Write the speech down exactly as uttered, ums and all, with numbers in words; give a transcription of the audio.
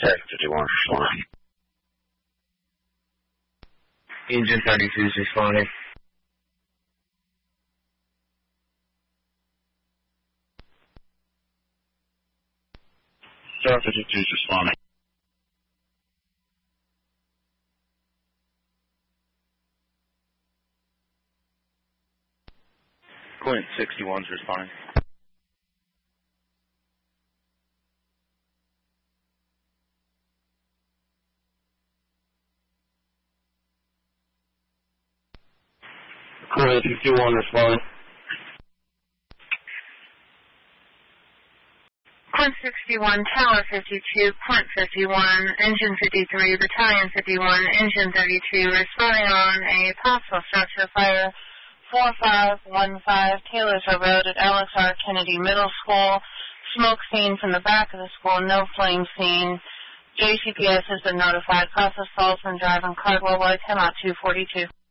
Tech fifty-one responding. Engine thirty-two is responding. Star fifty-two is responding. Quint sixty-one is responding. Quint fifty-one responding. Quint sixty-one, Tower fifty-two, Quint fifty-one, Engine fifty-three, Battalion fifty-one, Engine thirty-two, responding on a possible structure fire four five one five Taylorsville Road at Alex R. Kennedy Middle School. Smoke seen from the back of the school, no flame seen. J C P S has been notified. Process Salzman Drive and Cardwell, White, ten out two forty-two.